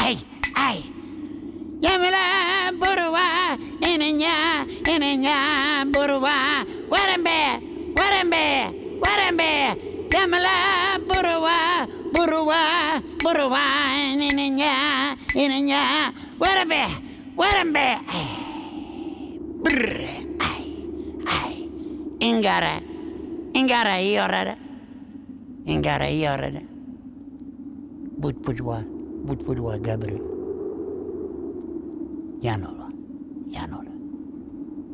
Ay, ay. Yamala Burwa, Inanya, Burwa, Warambe, Yamala Burwa, Inanya, Warambe, Brr, ay, Ingara, Yorada, Butpudwa, Gabriel. Yanolo.